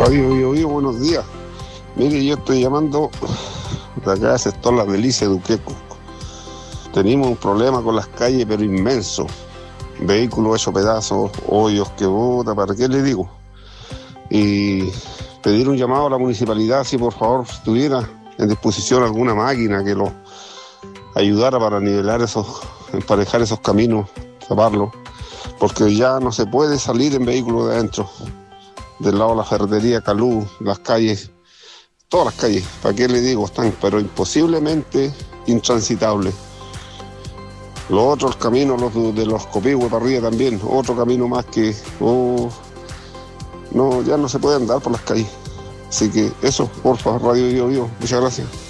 Radio Bio Bio, buenos días. Mire, yo estoy llamando de acá del sector Las Delicias, Duqueco. Tenemos un problema con las calles, pero inmenso. Vehículos hechos pedazos, hoyos que bota, ¿para qué le digo? Y pedir un llamado a la municipalidad, si por favor tuviera en disposición alguna máquina que lo ayudara para nivelar emparejar esos caminos, taparlos, porque ya no se puede salir en vehículos de adentro. Del lado de la ferretería Calú, las calles, todas las calles, ¿para qué le digo? Están, pero imposiblemente intransitables. Los otros caminos, los de los Copihue para arriba también, otro camino más que, no, ya no se puede andar por las calles. Así que eso, por favor, Radio Bio Bio, muchas gracias.